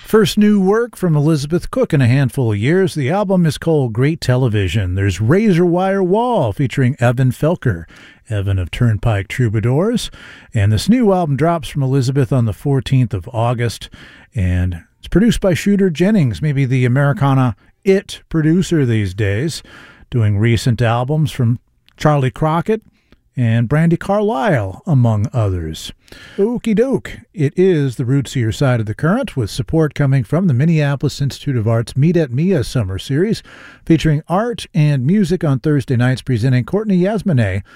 First new work from Elizabeth Cook in a handful of years. The album is called Great Television. There's Razor Wire Wall featuring Evan Felker, Evan of Turnpike Troubadours. And this new album drops from Elizabeth on the 14th of August. And it's produced by Shooter Jennings, maybe the Americana It producer these days, doing recent albums from Charlie Crockett and Brandi Carlile, among others. Okie doke. It is the Rootsier Side of the Current, with support coming from the Minneapolis Institute of Art's Meet at Mia Summer Series, featuring art and music on Thursday nights, presenting Courtney Yasmineh